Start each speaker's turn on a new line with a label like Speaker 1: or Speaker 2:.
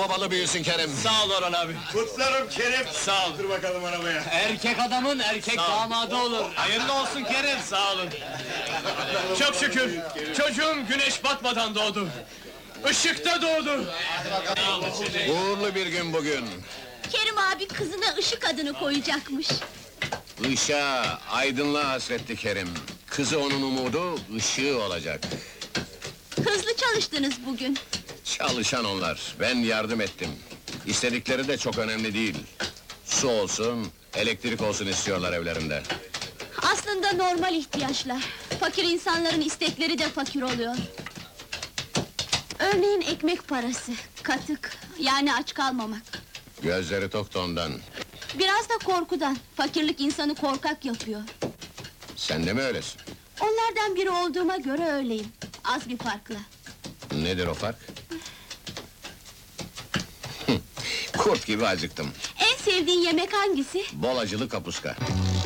Speaker 1: babalı büyüsün Kerim.
Speaker 2: Sağ ol Orhan abi.
Speaker 3: Kutlarım Kerim.
Speaker 2: Sağ ol.
Speaker 3: Dur bakalım arabaya.
Speaker 2: Erkek adamın erkek damadı olur. Hayırlı olsun Kerim. Sağ olun. Çok şükür. Çocuğum güneş batmadan doğdu. Işıkta doğdu.
Speaker 1: Uğurlu bir gün bugün.
Speaker 4: Kerim abi kızına Işık adını koyacakmış.
Speaker 1: Işığa, aydınlığa hasretti Kerim. Kızı onun umudu, ışığı olacak.
Speaker 4: Hızlı çalıştınız bugün.
Speaker 1: Çalışan onlar, ben yardım ettim. İstedikleri de çok önemli değil. Su olsun, elektrik olsun istiyorlar evlerinde.
Speaker 4: Aslında normal ihtiyaçlar. Fakir insanların istekleri de fakir oluyor. Örneğin ekmek parası, katık, yani aç kalmamak.
Speaker 1: Gözleri tok da ondan.
Speaker 4: Biraz da korkudan, fakirlik insanı korkak yapıyor.
Speaker 1: Sen de mi öylesin?
Speaker 4: Onlardan biri olduğuma göre öyleyim. Az bir farkla.
Speaker 1: Nedir o fark? Kurt gibi acıktım.
Speaker 4: En sevdiğin yemek hangisi?
Speaker 1: Bol acılı kapuska.